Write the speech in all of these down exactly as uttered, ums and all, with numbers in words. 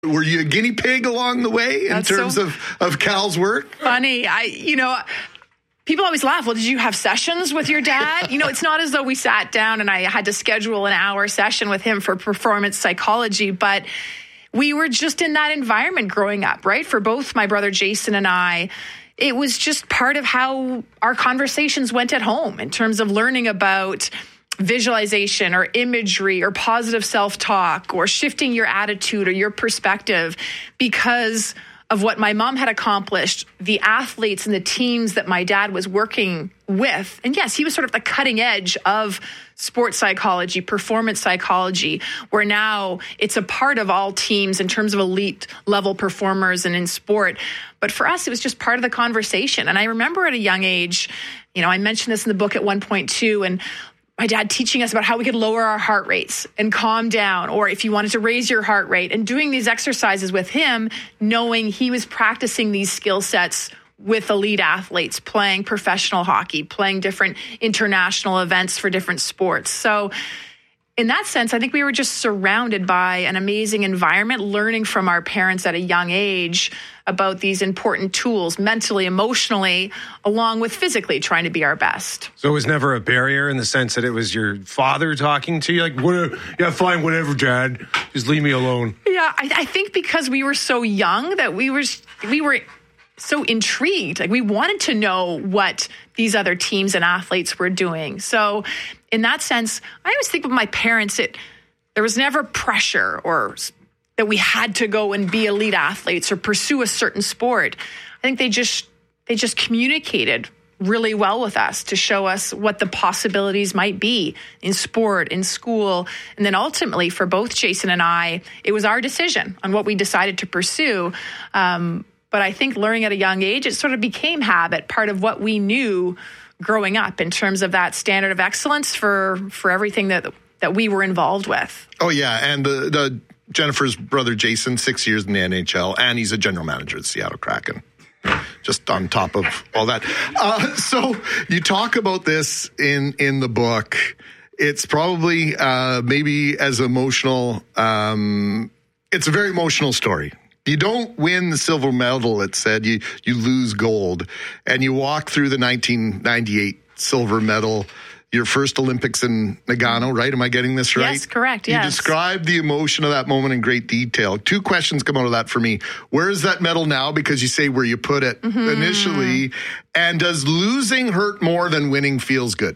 Were you a guinea pig along the way in That's terms so of, of Cal's work? Funny. I, you know, people always laugh. Well, did you have sessions with your dad? You know, it's not as though we sat down and I had to schedule an hour session with him for performance psychology, but we were just in that environment growing up, right? For both my brother Jason and I, it was just part of how our conversations went at home in terms of learning about visualization or imagery or positive self-talk or shifting your attitude or your perspective because of what my mom had accomplished, the athletes and the teams that my dad was working with. And yes, he was sort of the cutting edge of sports psychology, performance psychology, where now it's a part of all teams in terms of elite level performers and in sport. But for us, it was just part of the conversation. And I remember at a young age, you know, I mentioned this in the book at one point too, and my dad teaching us about how we could lower our heart rates and calm down, or if you wanted to raise your heart rate, and doing these exercises with him, knowing he was practicing these skill sets with elite athletes, playing professional hockey, playing different international events for different sports. So in that sense, I think we were just surrounded by an amazing environment, learning from our parents at a young age about these important tools, mentally, emotionally, along with physically trying to be our best. So it was never a barrier in the sense that it was your father talking to you? Like, whatever, yeah, fine, whatever, Dad. Just leave me alone. Yeah, I, I think because we were so young that we were we were so intrigued. Like, we wanted to know what these other teams and athletes were doing. So in that sense, I always think of my parents, it there was never pressure or that we had to go and be elite athletes or pursue a certain sport. I think they just they just communicated really well with us to show us what the possibilities might be in sport, in school. And then ultimately for both Jason and I, it was our decision on what we decided to pursue. Um, but I think learning at a young age, it sort of became habit, part of what we knew growing up in terms of that standard of excellence for, for everything that that we were involved with. Oh, yeah. And the, the Jennifer's brother, Jason, six years in the N H L, and he's a general manager at Seattle Kraken. Just on top of all that. Uh, so you talk about this in, in the book. It's probably uh, maybe as emotional. Um, it's a very emotional story. You don't win the silver medal, it said. You, you lose gold. And you walk through the nineteen ninety-eight silver medal, your first Olympics in Nagano, right? Am I getting this right? Yes, correct, you yes. You described the emotion of that moment in great detail. Two questions come out of that for me. Where is that medal now? Because you say where you put it mm-hmm. initially. And does losing hurt more than winning feels good?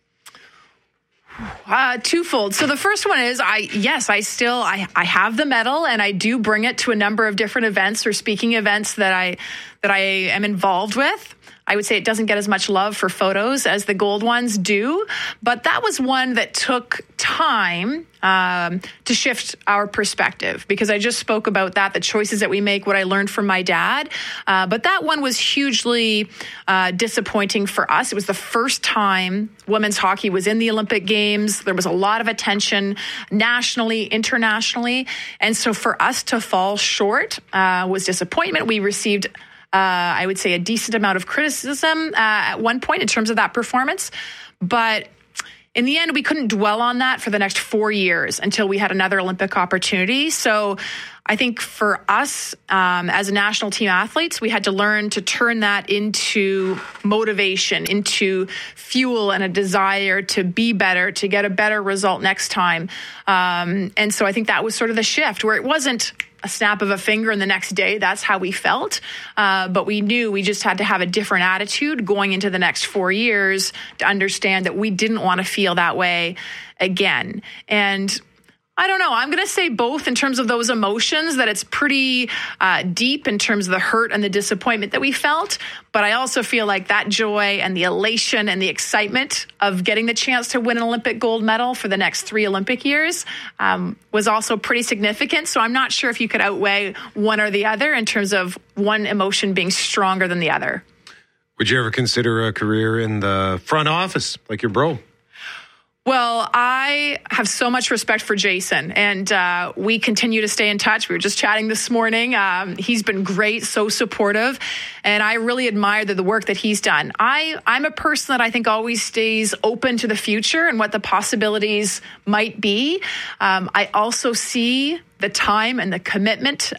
Uh, twofold. So the first one is, I yes, I still, I, I have the medal and I do bring it to a number of different events or speaking events that I, that I am involved with. I would say it doesn't get as much love for photos as the gold ones do, but that was one that took time um, to shift our perspective, because I just spoke about that, the choices that we make, what I learned from my dad. Uh, but that one was hugely uh, disappointing for us. It was the first time women's hockey was in the Olympic Games. There was a lot of attention nationally, internationally. And so for us to fall short uh, was disappointment. We received Uh, I would say a decent amount of criticism uh, at one point in terms of that performance. But in the end, we couldn't dwell on that for the next four years until we had another Olympic opportunity. So I think for us um, as national team athletes, we had to learn to turn that into motivation, into fuel and a desire to be better, to get a better result next time. Um, and so I think that was sort of the shift, where it wasn't a snap of a finger and the next day that's how we felt. Uh, but we knew we just had to have a different attitude going into the next four years to understand that we didn't want to feel that way again. And I don't know. I'm going to say both in terms of those emotions, that it's pretty uh, deep in terms of the hurt and the disappointment that we felt. But I also feel like that joy and the elation and the excitement of getting the chance to win an Olympic gold medal for the next three Olympic years um, was also pretty significant. So I'm not sure if you could outweigh one or the other in terms of one emotion being stronger than the other. Would you ever consider a career in the front office like your bro? Well, I have so much respect for Jason, and uh, we continue to stay in touch. We were just chatting this morning. Um, he's been great, so supportive, and I really admire the, the work that he's done. I, I'm a person that I think always stays open to the future and what the possibilities might be. Um, I also see the time and the commitment